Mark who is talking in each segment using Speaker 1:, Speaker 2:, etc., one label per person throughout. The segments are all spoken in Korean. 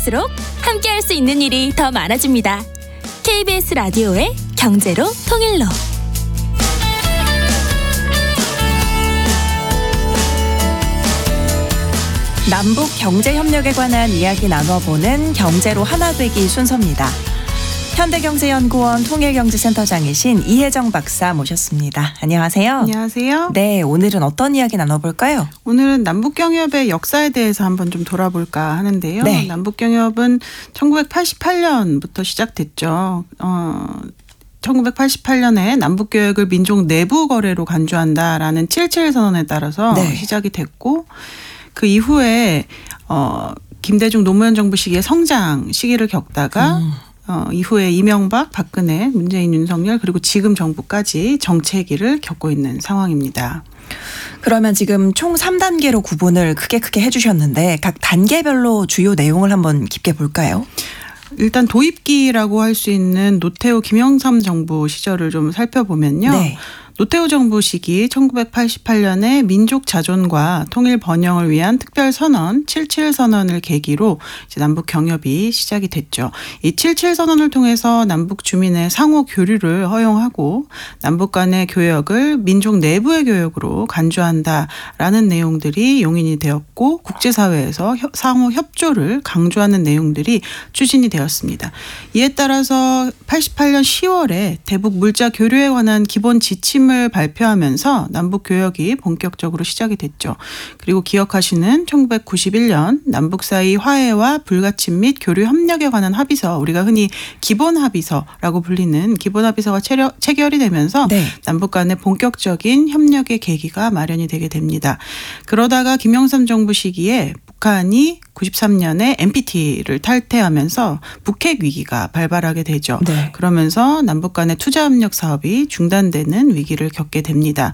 Speaker 1: 갈수록 함께할 수 있는 일이 더 많아집니다. KBS 라디오의 경제로 통일로.
Speaker 2: 남북 경제협력에 관한 이야기 나눠보는 경제로 하나 되기 순서입니다. 현대경제연구원 통일경제센터장이신 이혜정 박사 모셨습니다. 안녕하세요.
Speaker 3: 안녕하세요.
Speaker 2: 네, 오늘은 어떤 이야기 나눠볼까요?
Speaker 3: 오늘은 남북경협의 역사에 대해서 한번 좀 돌아볼까 하는데요.
Speaker 2: 네.
Speaker 3: 남북경협은 1988년부터 시작됐죠. 1988년에 남북교역을 민족 내부 거래로 간주한다라는 7.7 선언에 따라서
Speaker 2: 네.
Speaker 3: 시작이 됐고, 그 이후에 김대중 노무현 정부 시기의 성장 시기를 겪다가 이후에 이명박, 박근혜, 문재인, 윤석열 그리고 지금 정부까지 정체기를 겪고 있는 상황입니다.
Speaker 2: 그러면 지금 총 3단계로 구분을 크게 해주셨는데 각 단계별로 주요 내용을 한번 깊게 볼까요?
Speaker 3: 일단 도입기라고 할 수 있는 노태우 김영삼 정부 시절을 좀 살펴보면요.
Speaker 2: 네.
Speaker 3: 노태우 정부 시기 1988년에 민족 자존과 통일 번영을 위한 특별 선언 7.7 선언을 계기로 이제 남북 경협이 시작이 됐죠. 이 7.7 선언을 통해서 남북 주민의 상호 교류를 허용하고 남북 간의 교역을 민족 내부의 교역으로 간주한다라는 내용들이 용인이 되었고, 국제사회에서 상호 협조를 강조하는 내용들이 추진이 되었습니다. 이에 따라서 88년 10월에 대북 물자 교류에 관한 기본 지침 을 발표하면서 남북 교역이 본격적으로 시작이 됐죠. 그리고 기억하시는 1991년 남북 사이 화해와 불가침 및 교류 협력에 관한 합의서, 우리가 흔히 기본 합의서라고 불리는 기본 합의서가 체결이 되면서
Speaker 2: 네.
Speaker 3: 남북 간의 본격적인 협력의 계기가 마련이 되게 됩니다. 그러다가 김영삼 정부 시기에 북한이 93년에 NPT를 탈퇴하면서 북핵 위기가 발발하게 되죠.
Speaker 2: 네.
Speaker 3: 그러면서 남북 간의 투자협력 사업이 중단되는 위기를 겪게 됩니다.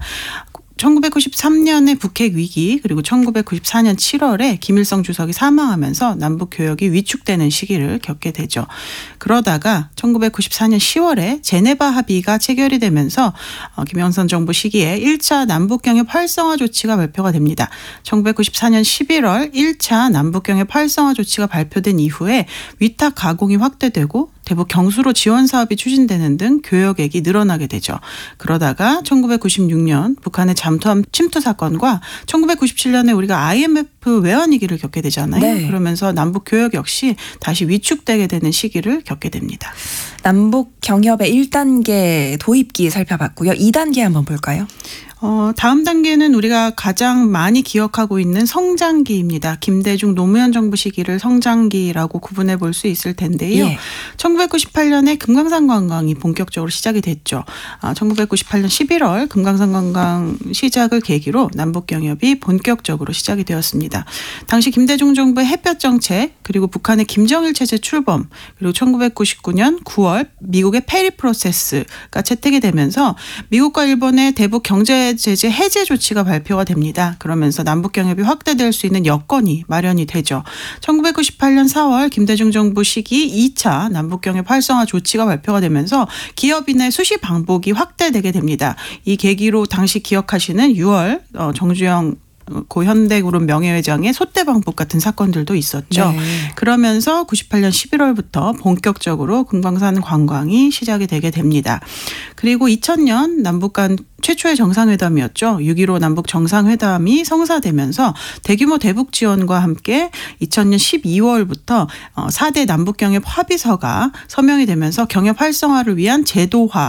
Speaker 3: 1993년에 북핵 위기 그리고 1994년 7월에 김일성 주석이 사망하면서 남북 교역이 위축되는 시기를 겪게 되죠. 그러다가 1994년 10월에 제네바 합의가 체결이 되면서 김영삼 정부 시기에 1차 남북경협 활성화 조치가 발표가 됩니다. 1994년 11월 1차 남북경협 활성화 조치가 발표된 이후에 위탁 가공이 확대되고 대북 경수로 지원 사업이 추진되는 등 교역액이 늘어나게 되죠. 그러다가 1996년 북한의 잠수함 침투 사건과 1997년에 우리가 IMF 외환위기를 겪게 되잖아요.
Speaker 2: 네.
Speaker 3: 그러면서 남북 교역 역시 다시 위축되게 되는 시기를 겪게 됩니다.
Speaker 2: 남북 경협의 1단계 도입기 살펴봤고요. 2단계 한번 볼까요?
Speaker 3: 다음 단계는 우리가 가장 많이 기억하고 있는 성장기입니다. 김대중 노무현 정부 시기를 성장기라고 구분해 볼 수 있을 텐데요.
Speaker 2: 예.
Speaker 3: 1998년에 금강산 관광이 본격적으로 시작이 됐죠. 1998년 11월 금강산 관광 시작을 계기로 남북 경협이 본격적으로 시작이 되었습니다. 당시 김대중 정부의 햇볕 정책, 그리고 북한의 김정일 체제 출범, 그리고 1999년 9월 미국의 페리 프로세스가 채택이 되면서 미국과 일본의 대북 경제 제재 해제 조치가 발표가 됩니다. 그러면서 남북 경협이 확대될 수 있는 여건이 마련이 되죠. 1998년 4월 김대중 정부 시기 2차 남북 경협 활성화 조치가 발표가 되면서 기업인의 수시 방북이 확대되게 됩니다. 이 계기로 당시 기억하시는 6월 정주영 고 현대그룹 명예회장의 소떼 방북 같은 사건들도 있었죠.
Speaker 2: 네.
Speaker 3: 그러면서 98년 11월부터 본격적으로 금강산 관광이 시작이 되게 됩니다. 그리고 2000년 남북 간 최초의 정상회담이었죠. 6.15 남북 정상회담이 성사되면서 대규모 대북 지원과 함께 2000년 12월부터 4대 남북경협 합의서가 서명이 되면서 경협 활성화를 위한 제도화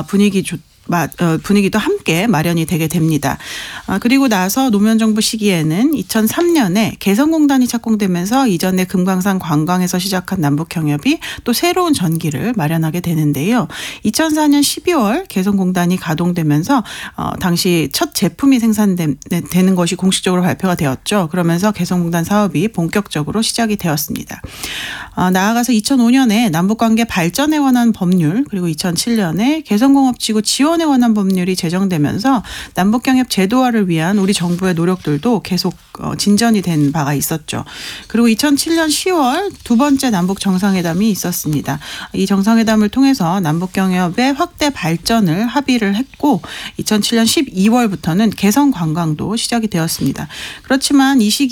Speaker 3: 분위기도 함께 마련이 되게 됩니다. 그리고 나서 노무현 정부 시기에는 2003년에 개성공단이 착공되면서 이전에 금강산 관광에서 시작한 남북경협이 또 새로운 전기를 마련하게 되는데요. 2004년 12월 개성공단이 가동되면서 당시 첫 제품이 생산되는 것이 공식적으로 발표가 되었죠. 그러면서 개성공단 사업이 본격적으로 시작이 되었습니다. 나아가서 2005년에 남북관계 발전에 관한 법률, 그리고 2007년에 개성공업지구 지원에 관한 법률이 제정되면서 남북경협 제도화를 위한 우리 정부의 노력들도 계속 진전이 된 바가 있었죠. 그리고 2007년 10월 두 번째 남북 정상회담이 있었습니다. 이 정상회담을 통해서 남북경협의 확대 발전을 합의를 했고 2007년 12월부터는 개성 관광도 시작이 되었습니다. 그렇지만 이 시기